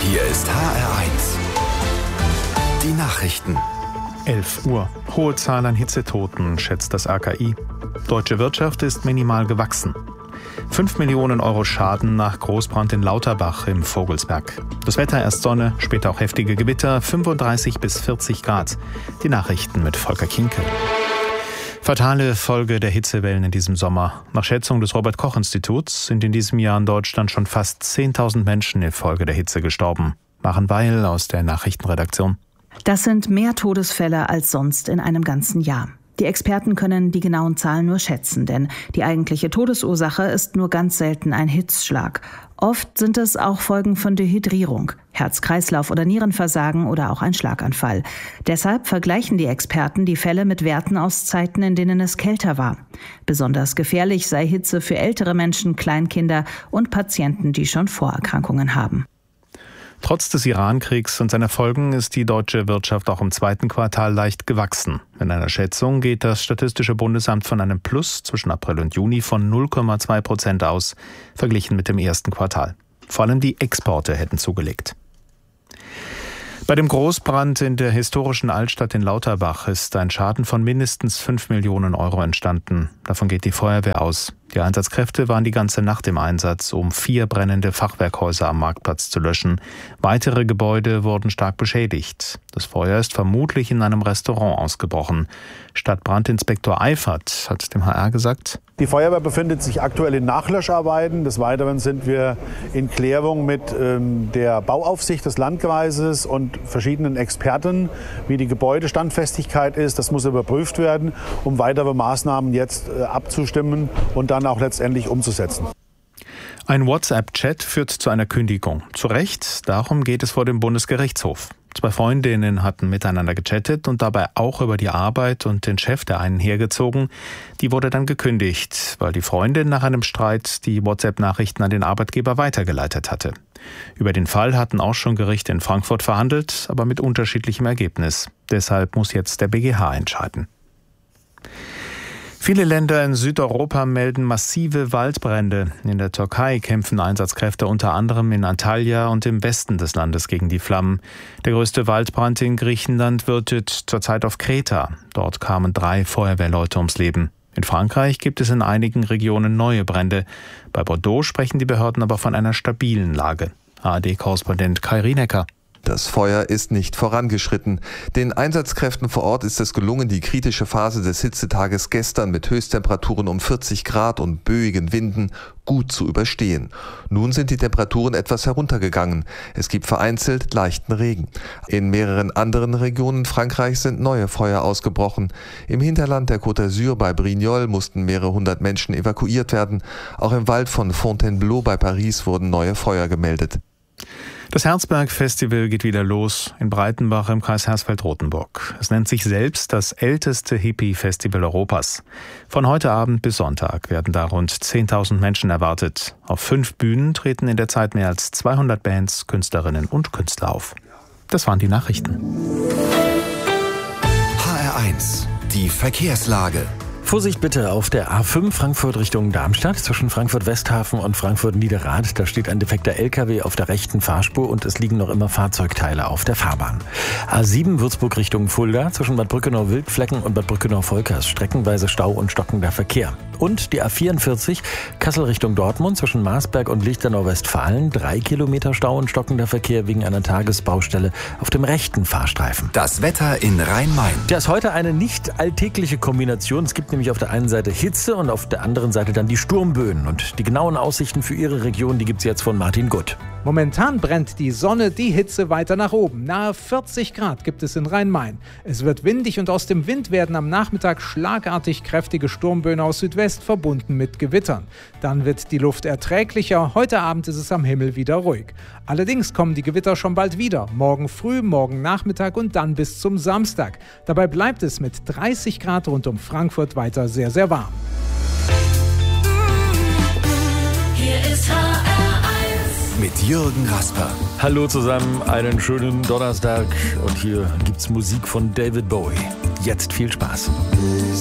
Hier ist HR1. Die Nachrichten. 11 Uhr. Hohe Zahl an Hitzetoten, schätzt das AKI. Deutsche Wirtschaft ist minimal gewachsen. 5 Millionen Euro Schaden nach Großbrand in Lauterbach im Vogelsberg. Das Wetter, erst Sonne, später auch heftige Gewitter, 35 bis 40 Grad. Die Nachrichten mit Volker Kinkel. Fatale Folge der Hitzewellen in diesem Sommer. Nach Schätzung des Robert-Koch-Instituts sind in diesem Jahr in Deutschland schon fast 10.000 Menschen infolge der Hitze gestorben. Maren Weil aus der Nachrichtenredaktion. Das sind mehr Todesfälle als sonst in einem ganzen Jahr. Die Experten können die genauen Zahlen nur schätzen, denn die eigentliche Todesursache ist nur ganz selten ein Hitzschlag. Oft sind es auch Folgen von Dehydrierung, Herz-Kreislauf- oder Nierenversagen oder auch ein Schlaganfall. Deshalb vergleichen die Experten die Fälle mit Werten aus Zeiten, in denen es kälter war. Besonders gefährlich sei Hitze für ältere Menschen, Kleinkinder und Patienten, die schon Vorerkrankungen haben. Trotz des Iran-Kriegs und seiner Folgen ist die deutsche Wirtschaft auch im zweiten Quartal leicht gewachsen. In einer Schätzung geht das Statistische Bundesamt von einem Plus zwischen April und Juni von 0,2% aus, verglichen mit dem ersten Quartal. Vor allem die Exporte hätten zugelegt. Bei dem Großbrand in der historischen Altstadt in Lauterbach ist ein Schaden von mindestens 5 Millionen Euro entstanden. Davon geht die Feuerwehr aus. Die Einsatzkräfte waren die ganze Nacht im Einsatz, um 4 brennende Fachwerkhäuser am Marktplatz zu löschen. Weitere Gebäude wurden stark beschädigt. Das Feuer ist vermutlich in einem Restaurant ausgebrochen. Stadtbrandinspektor Eifert hat dem HR gesagt: Die Feuerwehr befindet sich aktuell in Nachlöscharbeiten. Des Weiteren sind wir in Klärung mit der Bauaufsicht des Landkreises und verschiedenen Experten, wie die Gebäudestandfestigkeit ist. Das muss überprüft werden, um weitere Maßnahmen jetzt abzustimmen und dann auch letztendlich umzusetzen. Ein WhatsApp-Chat führt zu einer Kündigung. Zu Recht, darum geht es vor dem Bundesgerichtshof. 2 Freundinnen hatten miteinander gechattet und dabei auch über die Arbeit und den Chef der einen hergezogen. Die wurde dann gekündigt, weil die Freundin nach einem Streit die WhatsApp-Nachrichten an den Arbeitgeber weitergeleitet hatte. Über den Fall hatten auch schon Gerichte in Frankfurt verhandelt, aber mit unterschiedlichem Ergebnis. Deshalb muss jetzt der BGH entscheiden. Viele Länder in Südeuropa melden massive Waldbrände. In der Türkei kämpfen Einsatzkräfte unter anderem in Antalya und im Westen des Landes gegen die Flammen. Der größte Waldbrand in Griechenland wütet zurzeit auf Kreta. Dort kamen 3 Feuerwehrleute ums Leben. In Frankreich gibt es in einigen Regionen neue Brände. Bei Bordeaux sprechen die Behörden aber von einer stabilen Lage. ARD-Korrespondent Kai Rienecker. Das Feuer ist nicht vorangeschritten. Den Einsatzkräften vor Ort ist es gelungen, die kritische Phase des Hitzetages gestern mit Höchsttemperaturen um 40 Grad und böigen Winden gut zu überstehen. Nun sind die Temperaturen etwas heruntergegangen. Es gibt vereinzelt leichten Regen. In mehreren anderen Regionen Frankreichs sind neue Feuer ausgebrochen. Im Hinterland der Côte d'Azur bei Brignoles mussten mehrere hundert Menschen evakuiert werden. Auch im Wald von Fontainebleau bei Paris wurden neue Feuer gemeldet. Das Herzberg-Festival geht wieder los in Breitenbach im Kreis Hersfeld-Rotenburg. Es nennt sich selbst das älteste Hippie-Festival Europas. Von heute Abend bis Sonntag werden da rund 10.000 Menschen erwartet. Auf 5 Bühnen treten in der Zeit mehr als 200 Bands, Künstlerinnen und Künstler auf. Das waren die Nachrichten. HR1, die Verkehrslage. Vorsicht bitte auf der A5 Frankfurt Richtung Darmstadt zwischen Frankfurt-Westhafen und Frankfurt-Niederrad. Da steht ein defekter LKW auf der rechten Fahrspur und es liegen noch immer Fahrzeugteile auf der Fahrbahn. A7 Würzburg Richtung Fulda zwischen Bad Brückenau-Wildflecken und Bad Brückenau-Volkers streckenweise Stau und stockender Verkehr. Und die A44 Kassel Richtung Dortmund zwischen Marsberg und Lichtenau-Westfalen 3 Kilometer Stau und stockender Verkehr wegen einer Tagesbaustelle auf dem rechten Fahrstreifen. Das Wetter in Rhein-Main. Das ist heute eine nicht alltägliche Kombination. Es gibt nämlich auf der einen Seite Hitze und auf der anderen Seite dann die Sturmböen. Und die genauen Aussichten für Ihre Region, die gibt es jetzt von Martin Gutt. Momentan brennt die Sonne, die Hitze weiter nach oben. Nahe 40 Grad gibt es in Rhein-Main. Es wird windig und aus dem Wind werden am Nachmittag schlagartig kräftige Sturmböen aus Südwest verbunden mit Gewittern. Dann wird die Luft erträglicher. Heute Abend ist es am Himmel wieder ruhig. Allerdings kommen die Gewitter schon bald wieder. Morgen früh, morgen Nachmittag und dann bis zum Samstag. Dabei bleibt es mit 30 Grad rund um Frankfurt weiter sehr, sehr warm. Hier ist HR1 mit Jürgen Rasper. Hallo zusammen, einen schönen Donnerstag und hier gibt's Musik von David Bowie. Jetzt viel Spaß.